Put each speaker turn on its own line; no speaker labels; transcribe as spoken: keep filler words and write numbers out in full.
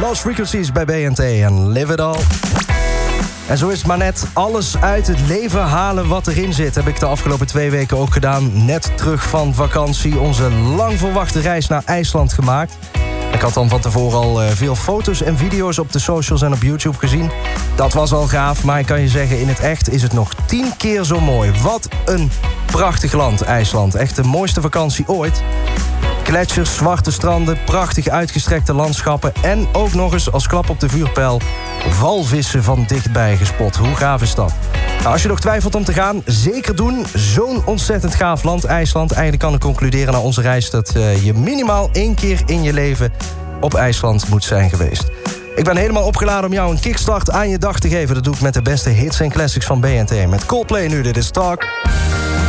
Lost Frequencies bij B N T en Live It All. En zo is het maar net. Alles uit het leven halen wat erin zit. Heb ik de afgelopen twee weken ook gedaan. Net terug van vakantie. Onze lang verwachte reis naar IJsland gemaakt. Ik had dan van tevoren al veel foto's en video's op de socials en op YouTube gezien. Dat was al gaaf, maar ik kan je zeggen, in het echt is het nog tien keer zo mooi. Wat een prachtig land, IJsland. Echt de mooiste vakantie ooit. Gletsjers, zwarte stranden, prachtig uitgestrekte landschappen... en ook nog eens als klap op de vuurpijl walvissen van dichtbij gespot. Hoe gaaf is dat? Nou, als je nog twijfelt om te gaan, zeker doen. Zo'n ontzettend gaaf land, IJsland. Eigenlijk kan ik concluderen na onze reis... dat uh, je minimaal één keer in je leven op IJsland moet zijn geweest. Ik ben helemaal opgeladen om jou een kickstart aan je dag te geven. Dat doe ik met de beste hits en classics van B N T. Met Coldplay nu, dit is Talk.